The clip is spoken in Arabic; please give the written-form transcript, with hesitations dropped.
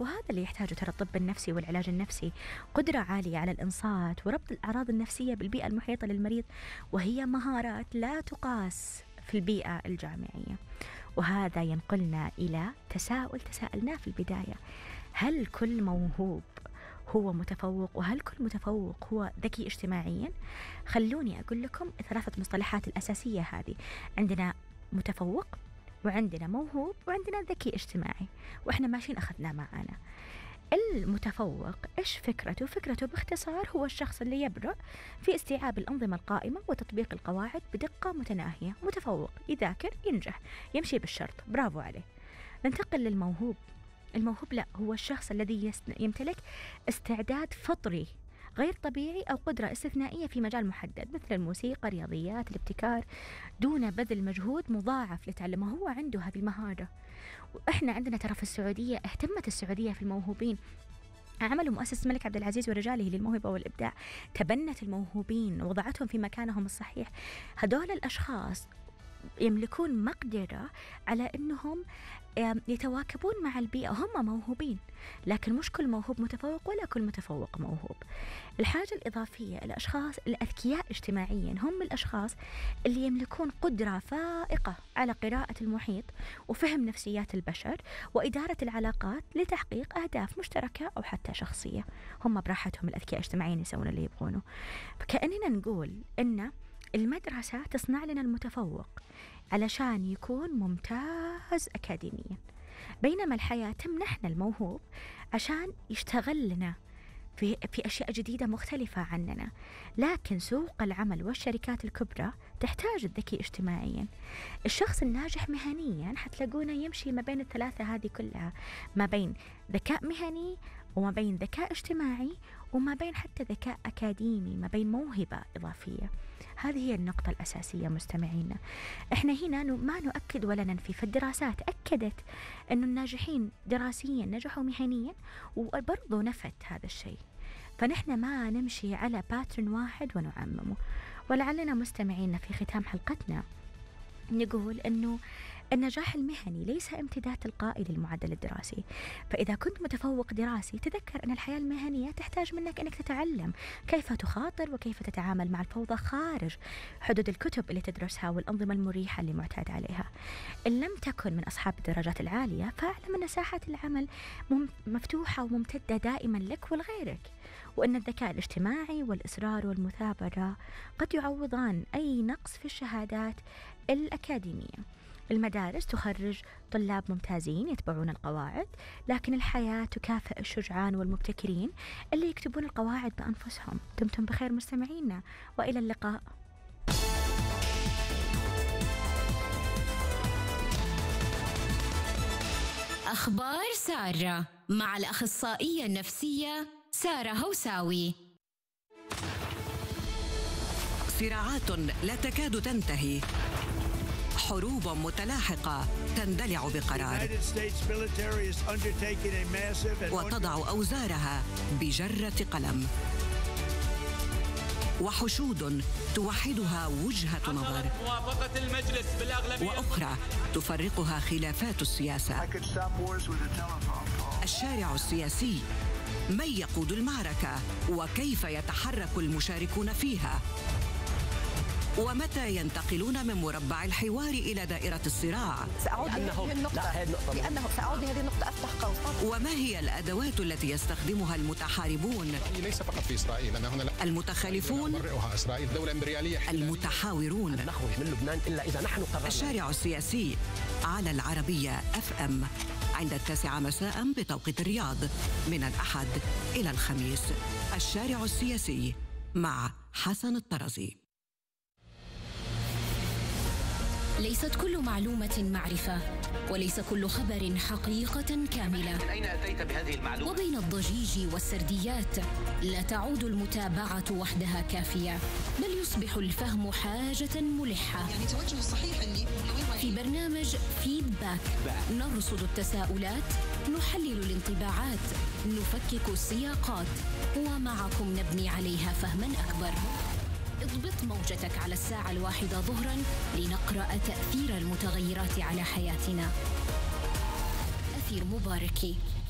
وهذا اللي يحتاجه ترى الطب النفسي والعلاج النفسي، قدرة عالية على الإنصات وربط الأعراض النفسية بالبيئة المحيطة للمريض، وهي مهارات لا تقاس في البيئة الجامعية. وهذا ينقلنا إلى تساؤل تساءلناه في البداية: هل كل موهوب هو متفوق؟ وهل كل متفوق هو ذكي اجتماعيا؟ خلوني أقول لكم ثلاثة مصطلحات الأساسية هذه. عندنا متفوق، وعندنا موهوب، وعندنا ذكي اجتماعي، وإحنا ماشيين أخذناه معانا. المتفوق إيش فكرته؟ فكرته باختصار هو الشخص اللي يبرع في استيعاب الأنظمة القائمة وتطبيق القواعد بدقة متناهية. متفوق يذاكر، ينجح، يمشي بالشرط، برافو عليه. ننتقل للموهوب. الموهوب لا، هو الشخص الذي يمتلك استعداد فطري غير طبيعي أو قدرة استثنائية في مجال محدد، مثل الموسيقى، الرياضيات، الابتكار، دون بذل مجهود مضاعف لتعلمه. هو عنده هذه المهارة. وإحنا عندنا ترى في السعودية اهتمت السعودية في الموهوبين، عملوا مؤسسة الملك عبد العزيز ورجاله للموهبة والإبداع، تبنت الموهوبين ووضعتهم في مكانهم الصحيح. هدول الأشخاص يملكون مقدرة على أنهم يتواكبون مع البيئة، هم موهوبين، لكن مش كل موهوب متفوق ولا كل متفوق موهوب. الحاجة الإضافية: الأشخاص الأذكياء اجتماعيا هم الأشخاص اللي يملكون قدرة فائقة على قراءة المحيط وفهم نفسيات البشر وإدارة العلاقات لتحقيق أهداف مشتركة أو حتى شخصية. هم براحتهم الأذكياء اجتماعيا يسوون اللي يبغونه. فكأننا نقول إن المدرسة تصنع لنا المتفوق علشان يكون ممتاز أكاديميا، بينما الحياة تمنحنا الموهوب عشان يشتغل لنا في أشياء جديدة مختلفة عننا. لكن سوق العمل والشركات الكبرى تحتاج الذكي اجتماعيا. الشخص الناجح مهنيا حتلاقونه يمشي ما بين الثلاثة هذه كلها، ما بين ذكاء مهني، وما بين ذكاء اجتماعي، وما بين حتى ذكاء أكاديمي، ما بين موهبة إضافية. هذه هي النقطة الأساسية مستمعينا. إحنا هنا ما نؤكد ولا ننفي، فالدراسات أكدت أن الناجحين دراسيا نجحوا مهنيا، وبرضو نفت هذا الشيء. فنحن ما نمشي على باترن واحد ونعممه. ولعلنا مستمعينا في ختام حلقتنا نقول أنه النجاح المهني ليس امتداد تلقائي للمعدل الدراسي. فإذا كنت متفوق دراسي، تذكر أن الحياة المهنية تحتاج منك أنك تتعلم كيف تخاطر وكيف تتعامل مع الفوضى خارج حدود الكتب اللي تدرسها والأنظمة المريحة اللي معتاد عليها. إن لم تكن من أصحاب الدرجات العالية، فاعلم أن ساحات العمل مفتوحة وممتدة دائما لك ولغيرك، وأن الذكاء الاجتماعي والإصرار والمثابرة قد يعوضان أي نقص في الشهادات الأكاديمية. المدارس تخرج طلاب ممتازين يتبعون القواعد، لكن الحياة تكافئ الشجعان والمبتكرين اللي يكتبون القواعد بأنفسهم. دمتم بخير مستمعينا، وإلى اللقاء. أخبار سارة مع الأخصائية النفسية سارة هوساوي. صراعات لا تكاد تنتهي، حروب متلاحقة تندلع بقرار، وتضع أوزارها بجرة قلم، وحشود توحدها وجهة نظر، وأخرى تفرقها خلافات السياسة. الشارع السياسي: من يقود المعركة؟ وكيف يتحرك المشاركون فيها؟ ومتى ينتقلون من مربع الحوار إلى دائرة الصراع؟ سأعود لهذه النقطة أفتح قوس. وما هي الأدوات التي يستخدمها المتحاربون؟ ليس فقط في إسرائيل، أنا هنا المتخالفون، إسرائيل دولة إمبريالية، المتحاورون. نخرج من لبنان إلا إذا نحن قررنا. الشارع السياسي على العربية FM عند 9 مساء بتوقيت الرياض، من الأحد إلى الخميس. الشارع السياسي مع حسن الطرزي. ليست كل معلومة معرفة، وليس كل خبر حقيقة كاملة. من أين أتيت بهذه المعلومة؟ وبين الضجيج والسرديات لا تعود المتابعة وحدها كافية، بل يصبح الفهم حاجة ملحة. يعني توجه الصحيح اللي في برنامج فيدباك نرصد التساؤلات، نحلل الانطباعات، نفكك السياقات، ومعكم نبني عليها فهما أكبر. اضبط موجتك على 1:00 ظهرا لنقرأ تأثير المتغيرات على حياتنا. أثير مباركي.